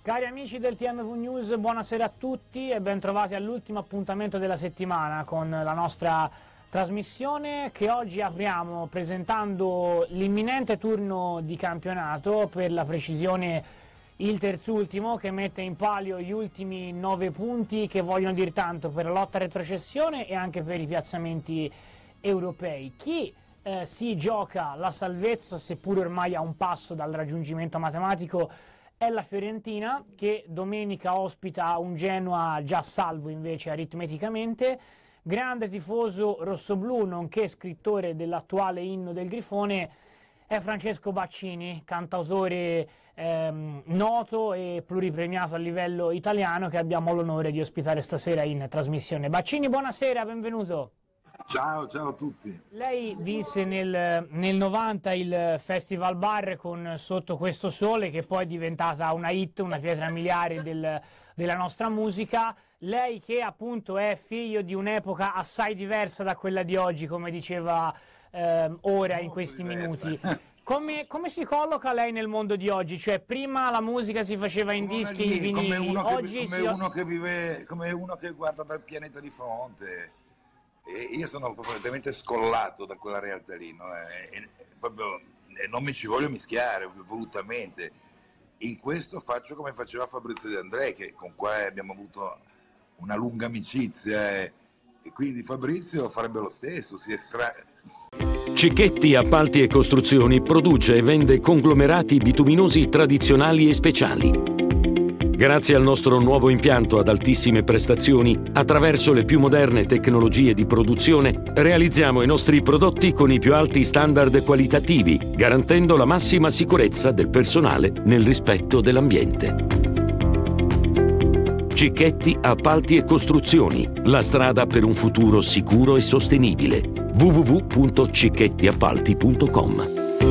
Cari amici del TMV News, buonasera a tutti e ben trovati all'ultimo appuntamento della settimana con la nostra trasmissione che oggi apriamo presentando l'imminente turno di campionato, per la precisione il terzultimo, che mette in palio gli ultimi 9 punti che vogliono dir tanto per la lotta a retrocessione e anche per i piazzamenti europei. Chi si gioca la salvezza, seppur ormai a un passo dal raggiungimento matematico, è la Fiorentina, che domenica ospita un Genoa già salvo invece aritmeticamente. Grande tifoso rossoblù, nonché scrittore dell'attuale inno del Grifone, è Francesco Baccini, cantautore noto e pluripremiato a livello italiano, che abbiamo l'onore di ospitare stasera in trasmissione. Baccini, buonasera, benvenuto. Ciao a tutti. Lei vinse nel 90 il Festival Bar con Sotto questo sole, che poi è diventata una hit, una pietra miliare della nostra musica. Lei che appunto è figlio di un'epoca assai diversa da quella di oggi, come diceva ora in questi minuti. Come si colloca lei nel mondo di oggi? Cioè, prima la musica si faceva in dischi, in vinili, come uno che guarda dal pianeta di fronte. E io sono completamente scollato da quella realtà lì, no? Non mi ci voglio mischiare volutamente. In questo faccio come faceva Fabrizio De André, con cui abbiamo avuto una lunga amicizia, e quindi Fabrizio farebbe lo stesso, Cicchetti Appalti e Costruzioni produce e vende conglomerati bituminosi tradizionali e speciali. Grazie al nostro nuovo impianto ad altissime prestazioni, attraverso le più moderne tecnologie di produzione, realizziamo i nostri prodotti con i più alti standard qualitativi, garantendo la massima sicurezza del personale nel rispetto dell'ambiente. Cicchetti Appalti e Costruzioni, la strada per un futuro sicuro e sostenibile. www.cicchettiappalti.com.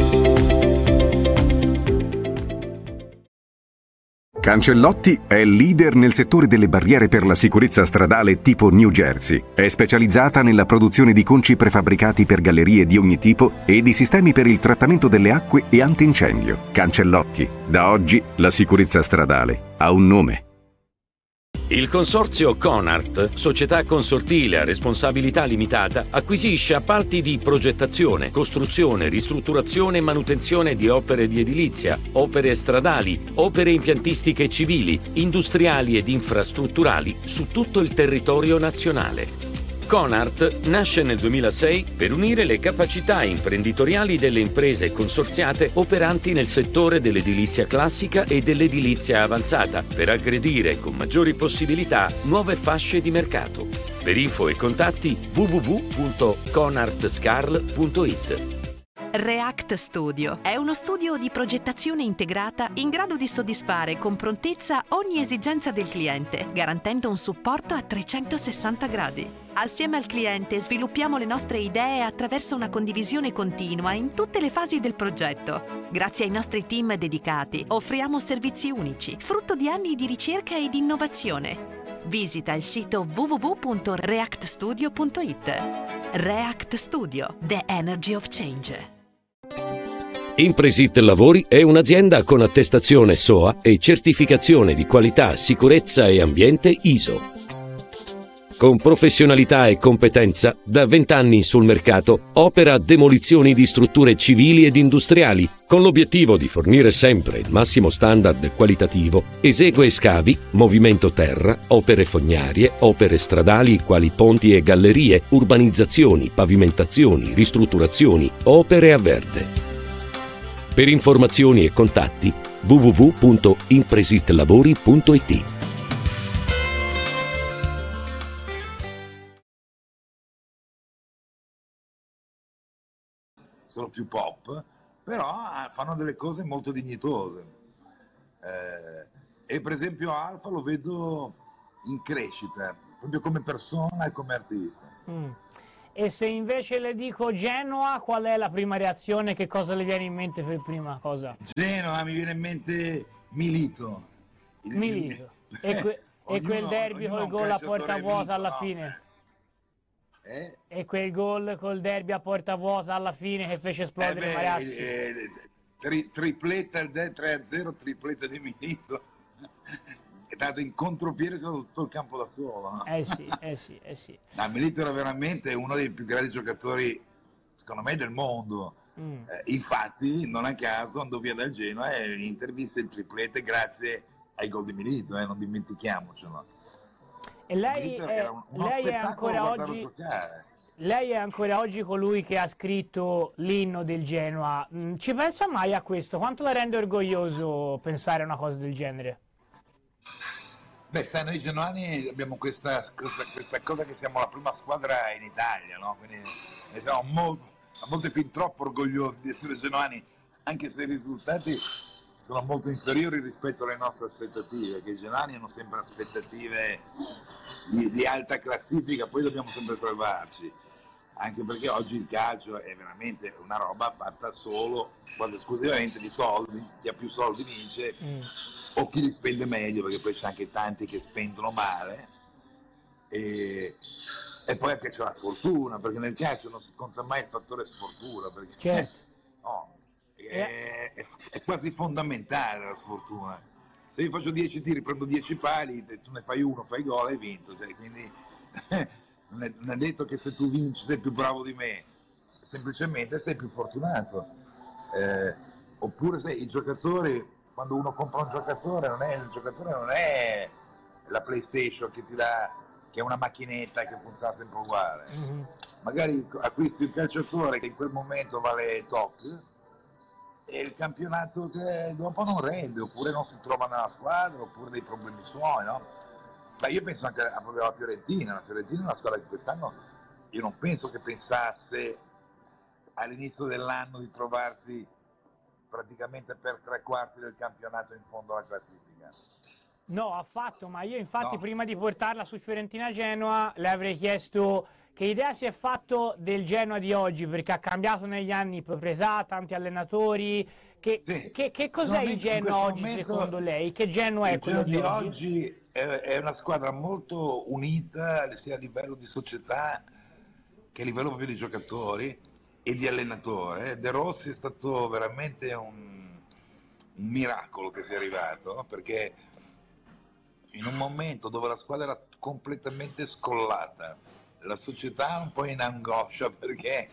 Cancellotti è leader nel settore delle barriere per la sicurezza stradale tipo New Jersey. È specializzata nella produzione di conci prefabbricati per gallerie di ogni tipo e di sistemi per il trattamento delle acque e antincendio. Cancellotti. Da oggi la sicurezza stradale ha un nome. Il consorzio Conart, società consortile a responsabilità limitata, acquisisce appalti di progettazione, costruzione, ristrutturazione e manutenzione di opere di edilizia, opere stradali, opere impiantistiche civili, industriali ed infrastrutturali su tutto il territorio nazionale. Conart nasce nel 2006 per unire le capacità imprenditoriali delle imprese consorziate operanti nel settore dell'edilizia classica e dell'edilizia avanzata, per aggredire con maggiori possibilità nuove fasce di mercato. Per info e contatti www.conartscarl.it. React Studio è uno studio di progettazione integrata in grado di soddisfare con prontezza ogni esigenza del cliente, garantendo un supporto a 360 gradi. Assieme al cliente sviluppiamo le nostre idee attraverso una condivisione continua in tutte le fasi del progetto. Grazie ai nostri team dedicati offriamo servizi unici, frutto di anni di ricerca e di innovazione. Visita il sito www.reactstudio.it. React Studio, the energy of change. Impresit Lavori è un'azienda con attestazione SOA e certificazione di qualità, sicurezza e ambiente ISO. Con professionalità e competenza, da 20 anni sul mercato, opera demolizioni di strutture civili ed industriali, con l'obiettivo di fornire sempre il massimo standard qualitativo. Esegue scavi, movimento terra, opere fognarie, opere stradali quali ponti e gallerie, urbanizzazioni, pavimentazioni, ristrutturazioni, opere a verde. Per informazioni e contatti www.impresitlavori.it. Sono più pop, però fanno delle cose molto dignitose. E per esempio Alfa lo vedo in crescita, proprio come persona e come artista. E se invece le dico Genoa, qual è la prima reazione? Che cosa le viene in mente per prima cosa? Genoa, mi viene in mente Milito. Milito. E quel derby col gol a porta vuota alla fine? E quel gol col derby a porta vuota alla fine che fece esplodere Marassi? Tripletta il 3-0, tripletta di Milito. è dato in contropiede su tutto il campo da solo, no? sì. No, Milito era veramente uno dei più grandi giocatori, secondo me, del mondo. Infatti, non a caso, andò via dal Genoa e intervisse il triplete grazie ai gol di Milito, non dimentichiamocelo. E lei è ancora oggi... giocare. Lei è ancora oggi colui che ha scritto l'inno del Genoa. Ci pensa mai a questo? Quanto la rende orgoglioso pensare a una cosa del genere? Beh, sai, noi genoani abbiamo questa cosa che siamo la prima squadra in Italia, no? Quindi ne siamo a volte fin troppo orgogliosi di essere genoani, anche se i risultati sono molto inferiori rispetto alle nostre aspettative, che i genoani hanno sempre aspettative di alta classifica, poi dobbiamo sempre salvarci. Anche perché oggi il calcio è veramente una roba fatta solo, quasi esclusivamente di soldi, chi ha più soldi vince, o chi li spende meglio, perché poi c'è anche tanti che spendono male, e poi anche c'è la sfortuna, perché nel calcio non si conta mai il fattore sfortuna, perché no, è quasi fondamentale la sfortuna. Se io faccio 10 tiri, prendo 10 pali, tu ne fai uno, fai gol, hai vinto, cioè, quindi... Non è detto che se tu vinci sei più bravo di me, semplicemente sei più fortunato. Oppure i giocatori, quando uno compra un giocatore, il giocatore non è la PlayStation che ti dà, che è una macchinetta che funziona sempre uguale. Magari acquisti un calciatore che in quel momento vale tot e il campionato che dopo non rende, oppure non si trova nella squadra, oppure dei problemi suoi, no? Beh, io penso anche proprio alla Fiorentina. La Fiorentina è una squadra che quest'anno io non penso che pensasse all'inizio dell'anno di trovarsi praticamente per 3/4 del campionato in fondo alla classifica. No, affatto, ma io infatti prima di portarla su Fiorentina-Genoa le avrei chiesto che idea si è fatto del Genoa di oggi, perché ha cambiato negli anni proprietà, tanti allenatori. Che cos'è il Genoa oggi secondo lei? Che Genoa è quello di oggi? È una squadra molto unita sia a livello di società che a livello proprio di giocatori e di allenatore. De Rossi è stato veramente un miracolo che sia arrivato, perché in un momento dove la squadra era completamente scollata, la società un po' in angoscia, perché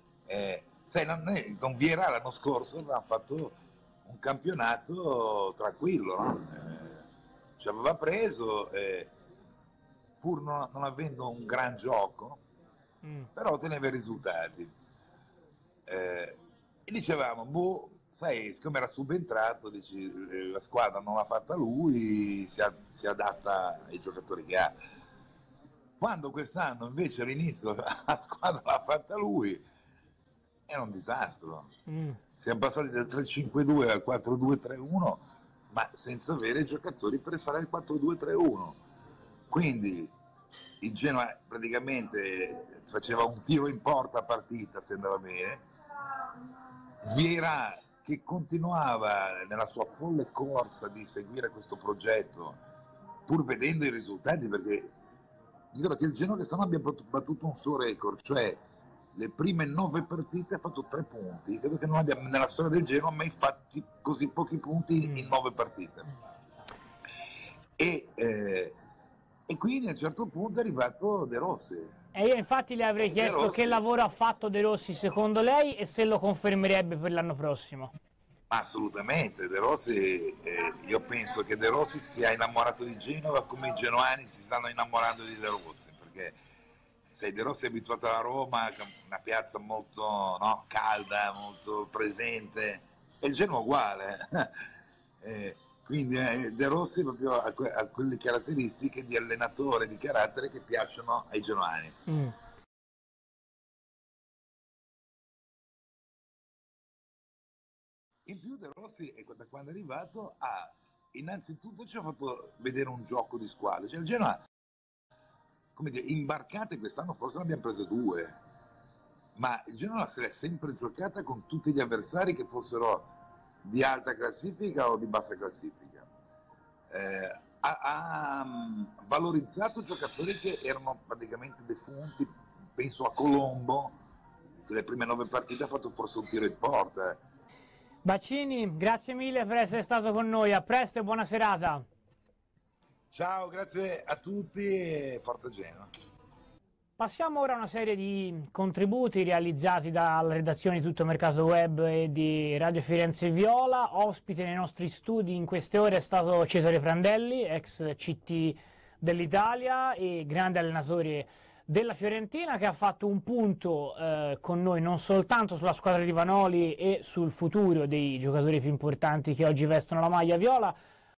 con Vieira l'anno scorso avevamo fatto un campionato tranquillo, no? Ci aveva preso, pur non avendo un gran gioco, però otteneva i risultati. E dicevamo, sai, siccome era subentrato, la squadra non l'ha fatta lui, si adatta ai giocatori che ha. Quando quest'anno invece all'inizio la squadra l'ha fatta lui, era un disastro. Siamo passati dal 3-5-2 al 4-2-3-1, ma senza avere i giocatori per fare il 4-2-3-1. Quindi il Genoa praticamente faceva un tiro in porta a partita se andava bene. Vieira, che continuava nella sua folle corsa di seguire questo progetto, pur vedendo i risultati, perché io credo che il Genoa quest'anno abbia battuto un suo record, cioè le prime 9 partite ha fatto 3 punti. Credo che non abbia nella storia del Genoa mai fatti così pochi punti in 9 partite. E quindi a un certo punto è arrivato De Rossi. E io infatti le avrei chiesto che lavoro ha fatto De Rossi secondo lei e se lo confermerebbe per l'anno prossimo. Assolutamente, De Rossi, io penso che De Rossi sia innamorato di Genova come i genoani si stanno innamorando di De Rossi, perché De Rossi è abituato alla Roma, una piazza molto calda, molto presente, e il Genoa uguale. Quindi De Rossi proprio ha quelle caratteristiche di allenatore, di carattere che piacciono ai genoani. In più De Rossi, da quando è arrivato, innanzitutto ci ha fatto vedere un gioco di squadra. Cioè il Genoa, come dire, imbarcate quest'anno forse ne abbiamo prese 2, ma il Genoa se l'è sempre giocata con tutti gli avversari che fossero di alta classifica o di bassa classifica. Ha valorizzato giocatori che erano praticamente defunti, penso a Colombo, che le prime 9 partite ha fatto forse un tiro in porta. Baccini, grazie mille per essere stato con noi, a presto e buona serata. Ciao, grazie a tutti e forza Genoa. Passiamo ora a una serie di contributi realizzati dalla redazione di Tutto Mercato Web e di Radio Firenze Viola. Ospite nei nostri studi in queste ore è stato Cesare Prandelli, ex CT dell'Italia e grande allenatore della Fiorentina, che ha fatto un punto con noi non soltanto sulla squadra di Vanoli e sul futuro dei giocatori più importanti che oggi vestono la maglia viola,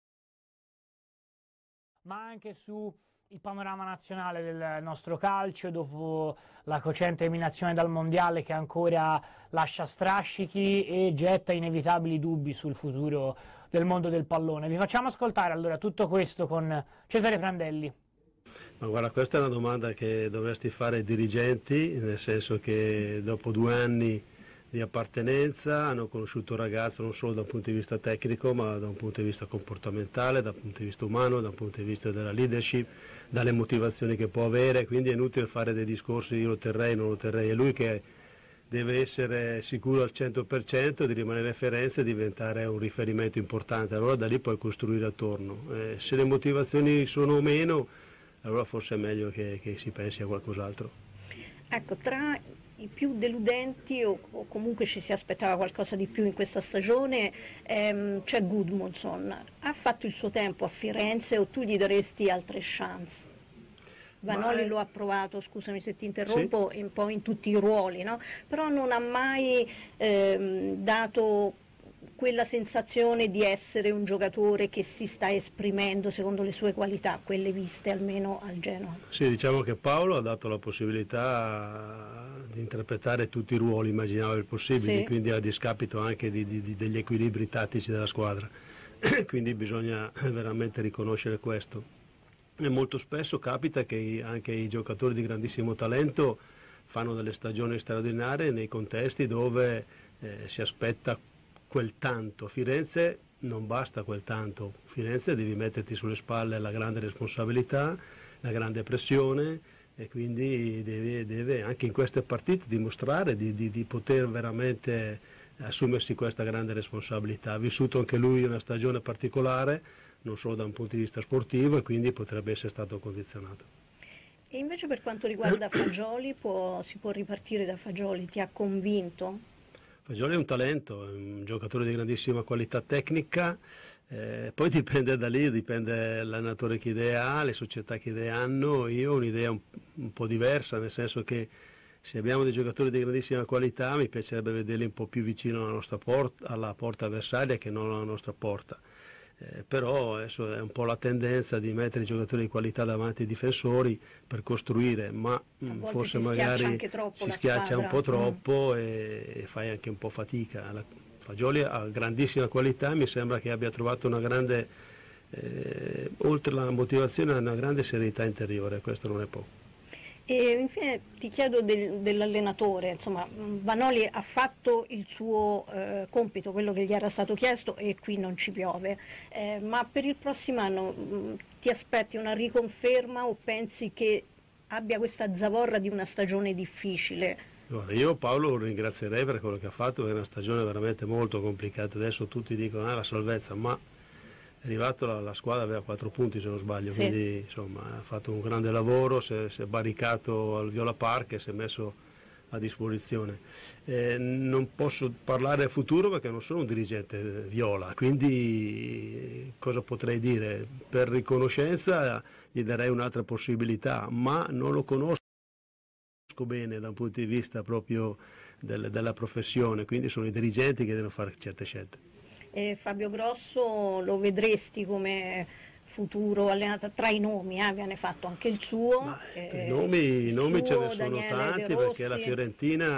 ma anche su il panorama nazionale del nostro calcio dopo la cocente eliminazione dal mondiale, che ancora lascia strascichi e getta inevitabili dubbi sul futuro del mondo del pallone. Vi facciamo ascoltare allora tutto questo con Cesare Prandelli. Ma guarda, questa è una domanda che dovresti fare ai dirigenti, nel senso che dopo 2 anni di appartenenza hanno conosciuto il ragazzo non solo da un punto di vista tecnico, ma da un punto di vista comportamentale, da un punto di vista umano, da un punto di vista della leadership, dalle motivazioni che può avere, quindi è inutile fare dei discorsi io lo terrei, non lo terrei, è lui che deve essere sicuro al 100% di rimanere a Firenze e diventare un riferimento importante, allora da lì puoi costruire attorno. Se le motivazioni sono o meno, allora forse è meglio che si pensi a qualcos'altro. Ecco, tra i più deludenti o comunque ci si aspettava qualcosa di più in questa stagione c'è Gudmundsson. Ha fatto il suo tempo a Firenze o tu gli daresti altre chance? Vanoli lo ha provato, scusami se ti interrompo, sì, un po' in tutti i ruoli, no? Però non ha mai dato quella sensazione di essere un giocatore che si sta esprimendo secondo le sue qualità, quelle viste almeno al Genoa. Sì, diciamo che Paolo ha dato la possibilità di interpretare tutti i ruoli immaginabili possibili, sì, quindi a discapito anche degli equilibri tattici della squadra, quindi bisogna veramente riconoscere questo. E molto spesso capita che anche i giocatori di grandissimo talento fanno delle stagioni straordinarie nei contesti dove si aspetta quel tanto. A Firenze non basta quel tanto, a Firenze devi metterti sulle spalle la grande responsabilità, la grande pressione e quindi deve anche in queste partite dimostrare di poter veramente assumersi questa grande responsabilità. Ha vissuto anche lui una stagione particolare, non solo da un punto di vista sportivo, e quindi potrebbe essere stato condizionato. E invece per quanto riguarda Fagioli, si può ripartire da Fagioli, ti ha convinto? Fagioli è un talento, è un giocatore di grandissima qualità tecnica, poi dipende da lì, dipende l'allenatore che idee ha, le società che idee hanno. Io ho un'idea un po' diversa, nel senso che se abbiamo dei giocatori di grandissima qualità mi piacerebbe vederli un po' più vicino alla porta avversaria che non alla nostra porta. Però adesso è un po' la tendenza di mettere i giocatori di qualità davanti ai difensori per costruire, ma forse magari si schiaccia un po' troppo e fai anche un po' fatica. Fagioli ha grandissima qualità e mi sembra che abbia trovato una grande, oltre alla motivazione, una grande serenità interiore, questo non è poco. E infine ti chiedo dell'allenatore, insomma, Vanoli ha fatto il suo compito, quello che gli era stato chiesto, e qui non ci piove, ma per il prossimo anno ti aspetti una riconferma o pensi che abbia questa zavorra di una stagione difficile? Allora, io Paolo lo ringrazierei per quello che ha fatto, è una stagione veramente molto complicata, adesso tutti dicono la salvezza, ma è arrivato la squadra aveva 4 punti se non sbaglio, sì, quindi insomma ha fatto un grande lavoro, si è barricato al Viola Park e si è messo a disposizione. Non posso parlare del futuro perché non sono un dirigente viola, quindi cosa potrei dire? Per riconoscenza gli darei un'altra possibilità, ma non lo conosco bene da un punto di vista proprio della professione, quindi sono i dirigenti che devono fare certe scelte. Fabio Grosso lo vedresti come futuro allenatore? Tra i nomi viene fatto anche il suo. I nomi ce ne sono tanti, perché la Fiorentina,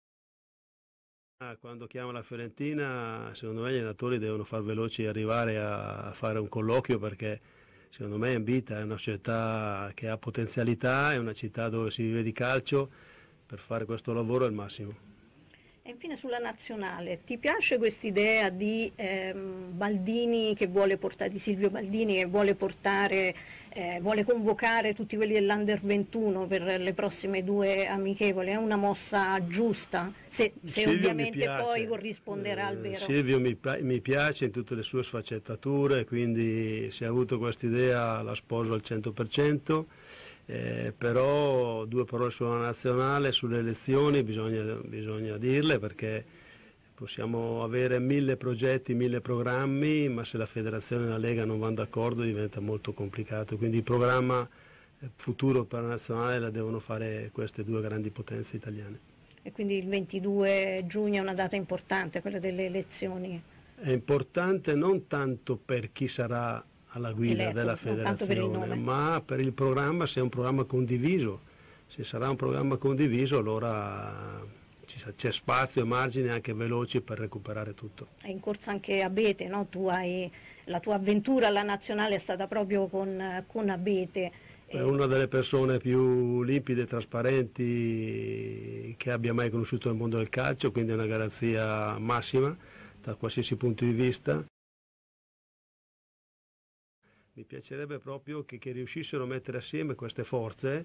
quando chiama la Fiorentina, secondo me gli allenatori devono far veloci arrivare a fare un colloquio, perché secondo me Ambita è una città che ha potenzialità, è una città dove si vive di calcio, per fare questo lavoro è il massimo. E infine sulla nazionale, ti piace quest'idea di Baldini che vuole portare, di Silvio Baldini che vuole portare, vuole convocare tutti quelli dell'Under 21 per le prossime 2 amichevoli? È una mossa giusta, se ovviamente poi corrisponderà al vero. Silvio mi piace in tutte le sue sfaccettature, quindi se ha avuto quest'idea la sposo al 100%. Però 2 parole sulla nazionale, sulle elezioni bisogna dirle, perché possiamo avere 1000 progetti, 1000 programmi, ma se la federazione e la Lega non vanno d'accordo diventa molto complicato, quindi il programma futuro per la nazionale la devono fare queste 2 grandi potenze italiane. E quindi il 22 giugno è una data importante, quella delle elezioni? È importante non tanto per chi sarà alla guida della federazione, ma per il programma, se è un programma condiviso. Se sarà un programma condiviso, allora c'è spazio e margini anche veloci per recuperare tutto. È in corsa anche Abete, no? La tua avventura alla nazionale è stata proprio con Abete. È una delle persone più limpide e trasparenti che abbia mai conosciuto nel mondo del calcio, quindi è una garanzia massima da qualsiasi punto di vista. Mi piacerebbe proprio che riuscissero a mettere assieme queste forze,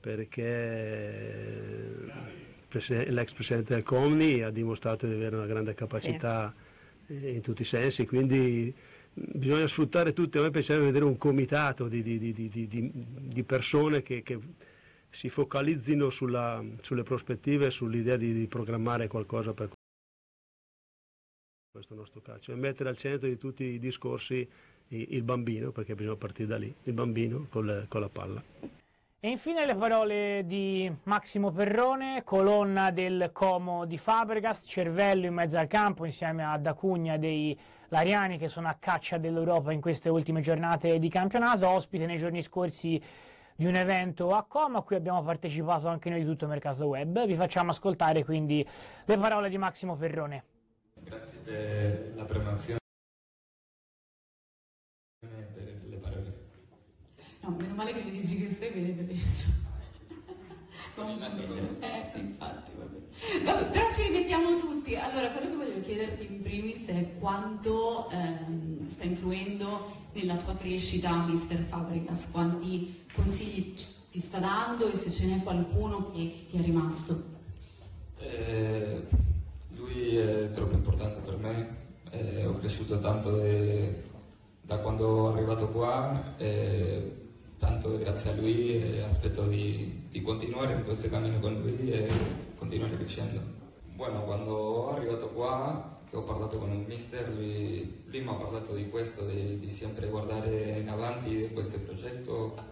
perché l'ex presidente del Comni ha dimostrato di avere una grande capacità in tutti i sensi, quindi bisogna sfruttare tutti. A me piacerebbe vedere un comitato di persone che si focalizzino sulle prospettive e sull'idea di programmare qualcosa per questo nostro calcio e mettere al centro di tutti i discorsi il bambino, perché bisogna partire da lì, il bambino con la palla. E infine le parole di Massimo Perrone, colonna del Como di Fabregas, cervello in mezzo al campo insieme a D'Acugna dei Lariani, che sono a caccia dell'Europa in queste ultime giornate di campionato, ospite nei giorni scorsi di un evento a Como a cui abbiamo partecipato anche noi di Tutto Mercato Web. Vi facciamo ascoltare quindi le parole di Massimo Perrone. Grazie per la prenotazione. Per le parole. No, meno male che mi dici che stai bene adesso. Infatti, vabbè, però ci rimettiamo tutti. Allora, quello che voglio chiederti in primis è quanto sta influendo nella tua crescita Mister Fabregas, quanti consigli ti sta dando e se ce n'è qualcuno che ti è rimasto. Lui è troppo importante per me, ho cresciuto tanto da quando sono arrivato qua, tanto grazie a lui e aspetto di continuare in questo cammino con lui e continuare crescendo. Bueno, quando sono arrivato qua, che ho parlato con il mister, lui mi ha parlato di questo, di sempre guardare in avanti di questo progetto.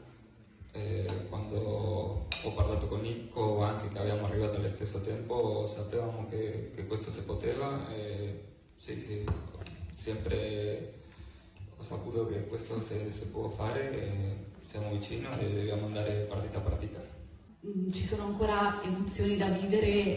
Quando ho parlato con Nico, anche che abbiamo arrivato allo stesso tempo, sapevamo che questo si poteva e sì, sempre ho saputo che questo si può fare e siamo vicini e dobbiamo andare partita a partita. Ci sono ancora emozioni da vivere